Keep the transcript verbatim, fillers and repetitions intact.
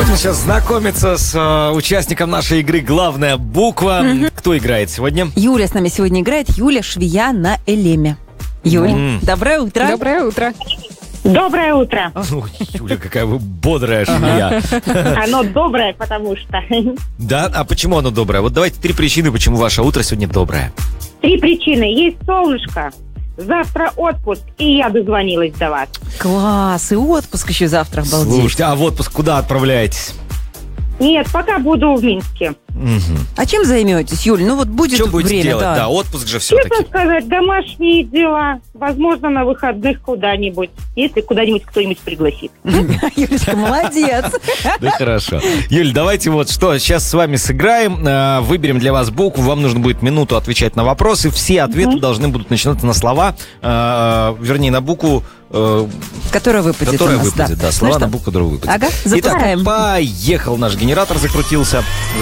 Будем сейчас знакомиться с э, участником нашей игры «Главная буква». Mm-hmm. Кто играет сегодня? Юля с нами сегодня играет. Юля, швея на элеме. Юль, mm. доброе утро. Доброе утро. Доброе утро. Ой, Юля, какая вы бодрая швея. Оно доброе, потому что... Да? А почему оно доброе? Вот давайте три причины, почему ваше утро сегодня доброе. Три причины. Есть солнышко, завтра отпуск, и я дозвонилась до вас. Класс, и отпуск еще завтра, обалдеть. Слушайте, а в отпуск куда отправляетесь? Нет, пока буду в Минске. Угу. А чем займетесь, Юль? Ну вот будет Что будете время, делать? да. Да, отпуск же все-таки. Честно сказать, домашние дела. Возможно, на выходных куда-нибудь, если куда-нибудь кто-нибудь пригласит. Юлечка, молодец. Да хорошо. Юль, давайте вот что, сейчас с вами сыграем, выберем для вас букву, вам нужно будет минуту отвечать на вопросы, все ответы должны будут начинаться на слова, вернее, на букву, которая выпадет которая у нас, выпадет, да. да, слова Ну на что? букву, которая выпадет. Ага, запускаем. Итак, поехал, наш генератор закрутился.